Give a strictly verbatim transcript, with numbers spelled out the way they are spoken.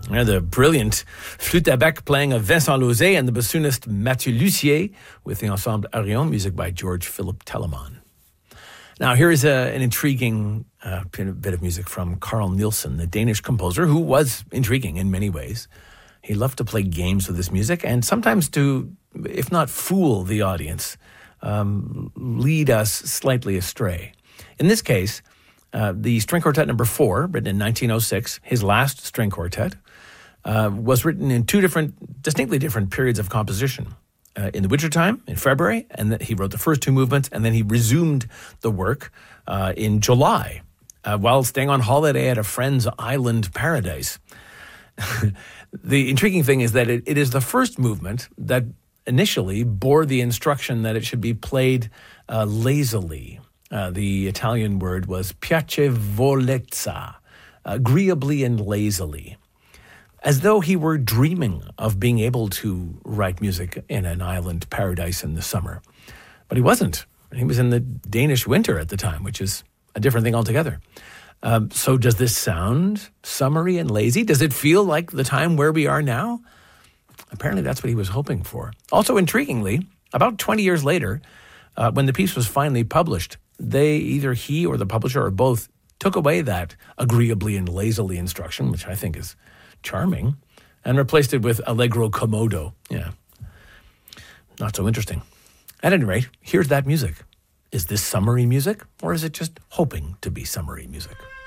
Yeah, the brilliant flûte à bec playing of Vincent Lauzet and the bassoonist Mathieu Lussier with the Ensemble Arion, music by George Philip Telemann. Now, here is a, an intriguing uh, bit of music from Carl Nielsen, the Danish composer, who was intriguing in many ways. He loved to play games with his music and sometimes to, if not fool the audience, um, lead us slightly astray. In this case, uh, the String Quartet number four, written in nineteen oh six, his last string quartet, uh, was written in two different, distinctly different periods of composition. Uh, in the wintertime, in February, and then he wrote the first two movements, and then he resumed the work uh, in July, uh, while staying on holiday at a friend's island paradise. The intriguing thing is that it, it is the first movement that initially bore the instruction that it should be played uh, lazily. Uh, the Italian word was piacevolezza, agreeably and lazily, as though he were dreaming of being able to write music in an island paradise in the summer. But he wasn't. He was in the Danish winter at the time, which is a different thing altogether. Um, so does this sound summery and lazy? Does it feel like the time where we are now? Apparently that's what he was hoping for. Also, intriguingly, about twenty years later, uh, when the piece was finally published, they, either he or the publisher or both, took away that agreeably and lazily instruction, which I think is charming, and replaced it with Allegro Commodo. Yeah. Not so interesting. At any rate, here's that music. Is this summery music, or is it just hoping to be summery music?